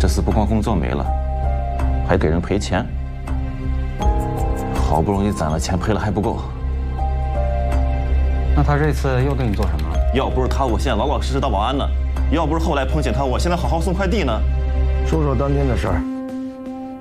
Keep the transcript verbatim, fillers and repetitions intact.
这次不光工作没了，还给人赔钱。好不容易攒了钱，赔了还不够。 那他这次又对你做什么了？ 要不是他，我现在老老实实当保安呢；要不是后来碰见他，我现在好好送快递呢。 说说当天的事儿。